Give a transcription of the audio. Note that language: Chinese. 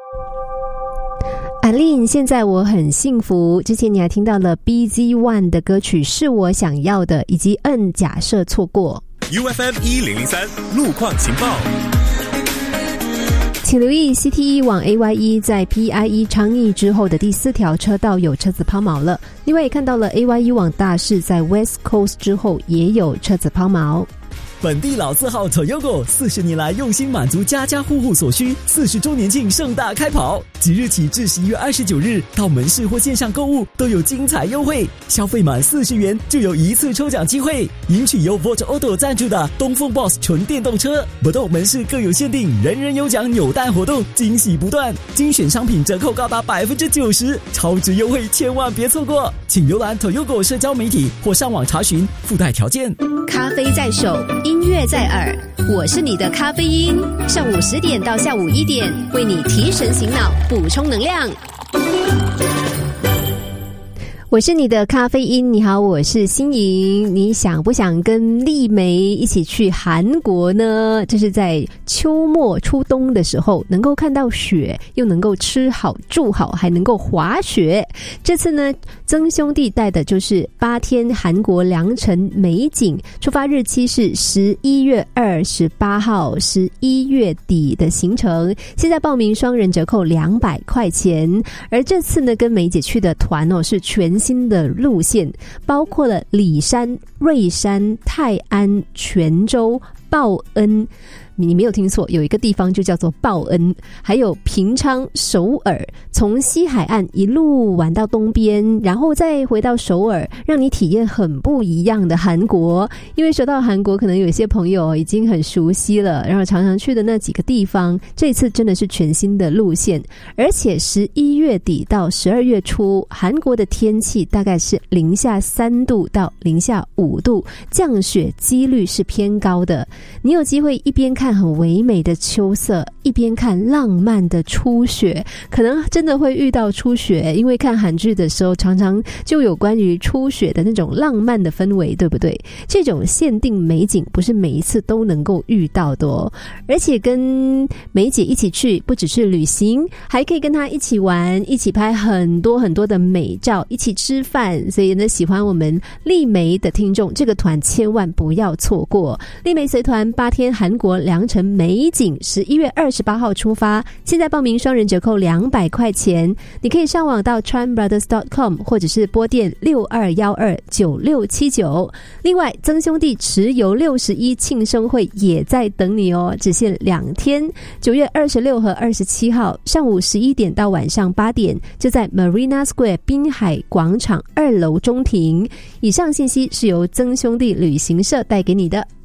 阿令，现在我很幸福。之前你还听到了 BZ One 的歌曲是我想要的，以及假设错过。 UFM 1003路况情报， 请留意 CTE 往 AYE 在 PIE 昌邑之后的第4条车道有车子抛锚了。另外也看到了 AYE 往大士在 West Coast 之后也有车子抛锚。 本地老字号 Toyota 40年来用心满足家家户户所需，40周年庆盛大开跑，即日起至11月29日，到门市或线上购物都有精彩优惠，消费满40元就有一次抽奖机会，赢取由 Volt Auto 赞助的东风 Boss 纯电动车。不动门市更有限定人人有奖扭蛋活动，惊喜不断，精选商品折扣高达 90%， 超值优惠千万别错过，请浏览 Toyota 社交媒体或上网查询附带条件。 咖啡在手，音乐在耳，我是你的咖啡因，上午10点到下午1点，为你提神醒脑，补充能量。 我是你的咖啡因，你好，我是心莹。你想不想跟丽梅一起去韩国呢？这是在秋末初冬的时候，能够看到雪，又能够吃好住好，还能够滑雪。这次呢，曾兄弟带的就是8天韩国良辰美景，出发日期是11月28号11月底的行程。现在报名双人折扣200块钱。而这次呢，跟梅姐去的团是全新的路线，包括了里山、瑞山、泰安、泉州、报恩，你没有听错，有一个地方就叫做报恩，还有平昌、首尔，从西海岸一路玩到东边，然后再回到首尔，让你体验很不一样的韩国。因为说到韩国，可能有些朋友已经很熟悉了，然后常常去的那几个地方，这次真的是全新的路线。而且11月底到12月初，韩国的天气大概是-3度到-5度，降雪几率是偏高的。你有机会一边看很唯美的秋色，一边看浪漫的初雪，可能真的会遇到初雪，因为看韩剧的时候常常就有关于初雪的那种浪漫的氛围，对不对？这种限定美景不是每一次都能够遇到的哦。而且跟梅姐一起去，不只是旅行，还可以跟她一起玩，一起拍很多很多的美照，一起吃饭。所以呢，喜欢我们丽梅的听众，这个团千万不要错过。丽梅随团8天韩国良辰美景，11月28号出发，现在报名双人折扣200块钱。你可以上网到 tranbrothers.com 或者是拨电62129679。另外，曾兄弟持游61庆生会也在等你哦，只限2天，9月26和27号上午11点到晚上8点，就在 Marina Square 滨海广场2楼中庭。以上信息是由曾兄弟旅行社带给你的。